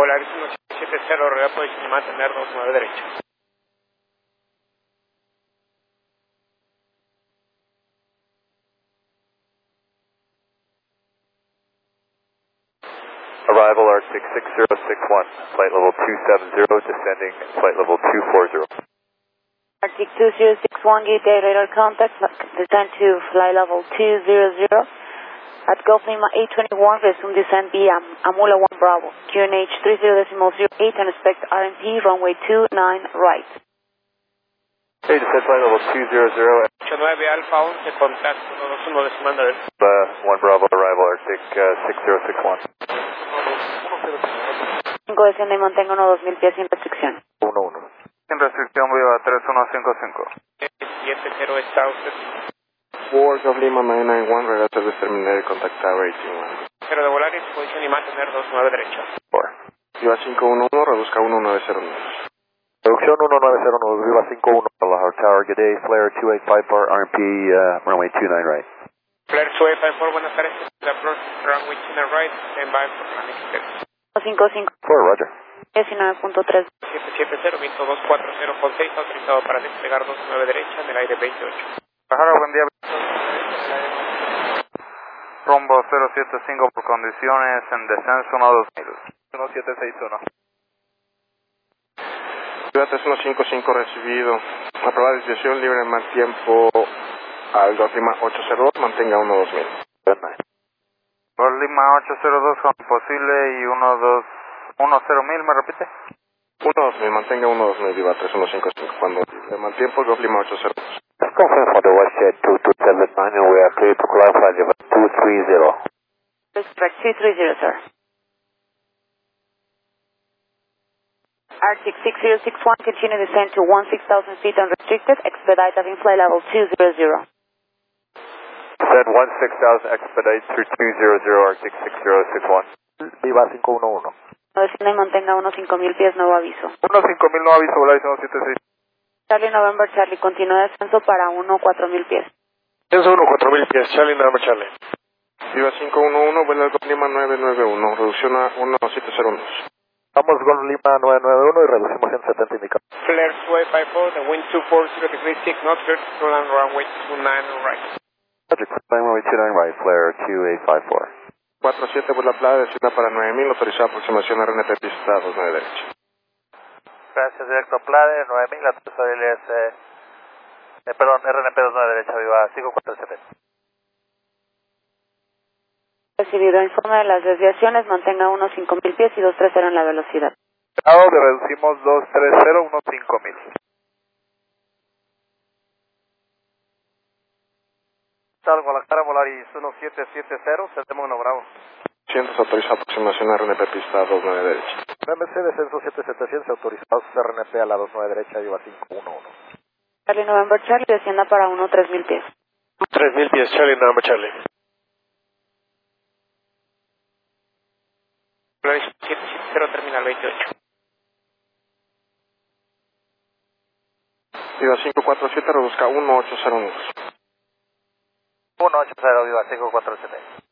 Volaris 1770, rueda posición y mantener 29 derecha. Arrival Arctic 6061, flight level 270, descending, flight level 240. Arctic 2061, gateway radar contact, descend to flight level 200. At Gulf Lima 821, resume descent via Amula 1 Bravo, QNH 30.08 and expect RMP runway 29 right. Hey, descent flight level 200. 89 Alpha 11, contacto 121 decimal 9. 1 Bravo, arrival Arctic 6061. 5 desciende y mantenga unos 2000 pies sin restricción. 11. Sin restricción, viva 3155. 70 está usted. 4 Gulf Lima 991, radar service terminal, contact tower 181. 0 de Volaris, posición y mantener 29 derecha. 4. Viva 511, reduzca 1909. Reducción 1909, viva 51, Aloha Tower, good day, flare 2854, RMP, runway 29 right. Flare 2854, buenas tardes. Approach runway 29 right, stand by for landing clearance. 55 4, roger. 19.3. 770, viento 240 con 6, autorizado para despegar 29 derecha en el aire 28. Pájaro, buen día. Rumbo 075 por condiciones en descenso 12000. 1761. Viva 3155 recibido. Aprobada desviación libre en mal tiempo al Gulf Lima 802, mantenga 12000. Gulf Lima 802 con posible y 12000, ¿me repite? 12000, mantenga 12000, viva 3155. Cuando en mal tiempo, Gulf Lima 802. Conference for the WestJet 2279, we are clear to climb flight level 230. Respect 230, sir. Arctic 6061, continue descent to 16,000 feet unrestricted, expedite at flight level 200. Descend 16,000, expedite through 200, Arctic 6061. Viva 511. Descienda y mantenga unos 5,000 pies, nuevo aviso. 5000 no aviso, Volaris 176. Charlie November Charlie, continúa descenso para 4,000 pies. Descenso 4000 pies, Charlie November Charlie. Viva 511, vuela al Gulf Lima 991, reducción a 1701. Vamos Gulf Lima 991 y reducimos 170 indicado. Flare 2854, the wind 240 degrees 6 knots, clear to land runway 29 right. Roger, runway 29 right, flare 2854. 47 vuela playa, descienda para 9000, autorizada aproximación RNP pista 29 derecha. Gracias, directo Plade, 9000, la autorizada LS, perdón, RNP 29 derecha, viva 547. Recibido informe de las desviaciones, mantenga unos 5,000 pies y 230 en la velocidad. Claro, le reducimos 230, unos 5000. Guadalajara, Volaris 1770, Centemo 1 Bravo. 100 autoriza aproximación RNP pista 29 derecha. MMC descenso 7700, autorizados RNP a la 29 derecha, lleva 511. Charlie November Charlie, descienda para 3,000 pies. 3000 pies, Charlie November Charlie. Volaris 770, terminal 28. Viva 547, reduzca 1809. 180, viva 547.